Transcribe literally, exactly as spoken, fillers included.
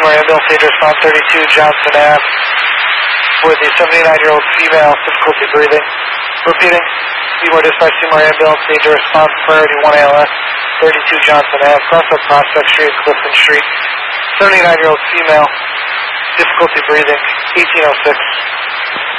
Seymour ambulance, need to respond thirty-two Johnson Avenue with a seventy-nine-year-old female, difficulty breathing. Repeating, Seymour Dispatch, Seymour ambulance, need to respond priority one A L S, thirty-two Johnson Avenue, cross of Prospect Street, Clifton Street. seventy-nine-year-old female, difficulty breathing, eighteen oh six.